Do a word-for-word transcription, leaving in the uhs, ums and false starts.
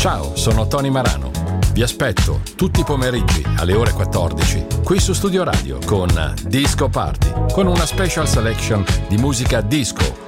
Ciao, sono Tony Marano. Vi aspetto tutti i pomeriggi alle ore quattordici qui su Studio Radio con Disco Party, con una special selection di musica disco,